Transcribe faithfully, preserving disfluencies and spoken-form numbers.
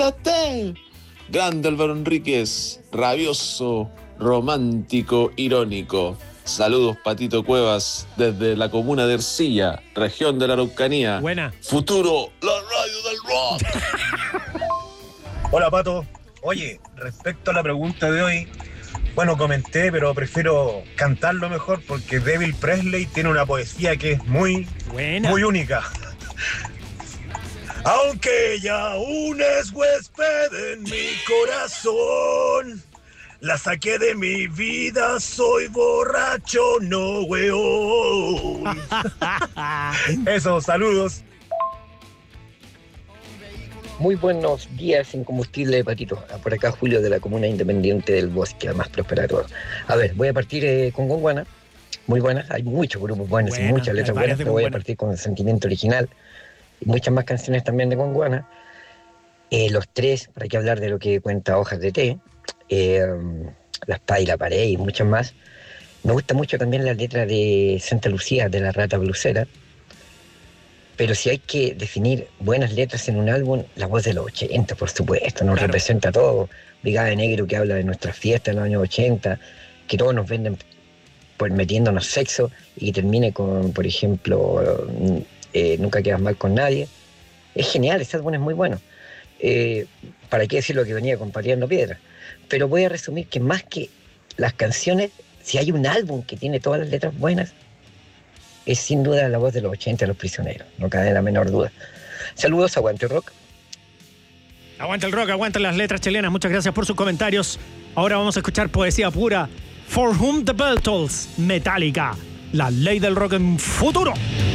Dímelo usted. Grande Álvaro Enríquez, rabioso, romántico, irónico. Saludos, Patito Cuevas, desde la comuna de Ercilla, región de la Araucanía. Buena. Futuro, la radio del rock. Hola, Pato. Oye, respecto a la pregunta de hoy, bueno, comenté, pero prefiero cantarlo mejor porque Devil Presley tiene una poesía que es muy, Buena. muy única. Aunque ella aún es huésped en mi corazón, la saqué de mi vida, soy borracho, no weón. Eso, saludos. Muy buenos días en Combustible Patito. Por acá Julio de la Comuna Independiente del Bosque, la más próspera de todas. A ver, voy a partir eh, con Gonguana. Muy buenas, hay muchos grupos buenos Buena, y muchas letras buenas, pero voy a Gonguana. partir con el Sentimiento Original. Y muchas más canciones también de Gonguana. Eh, los tres, para qué hablar de lo que cuenta Hojas de Té. Eh, La Espada y la Pared y muchas más. Me gusta mucho también la letra de Santa Lucía, de la Rata Blusera. Pero si hay que definir buenas letras en un álbum, La Voz de los ochenta, por supuesto, nos Claro. representa todo. Brigada de Negro, que habla de nuestras fiestas en los años ochenta, que todos nos venden por metiéndonos sexo, y que termine con, por ejemplo, eh, Nunca quedas mal con nadie. Es genial, ese álbum es muy bueno. Eh, ¿Para qué decir lo que venía con Pateando Piedra? Pero voy a resumir que más que las canciones, si hay un álbum que tiene todas las letras buenas, es sin duda La Voz de los ochenta, Los Prisioneros, no cabe la menor duda. Saludos, aguante rock. Aguanta el rock, aguanta las letras chilenas. Muchas gracias por sus comentarios. Ahora vamos a escuchar poesía pura. For Whom the Bell Tolls, Metallica, la ley del rock en Futuro.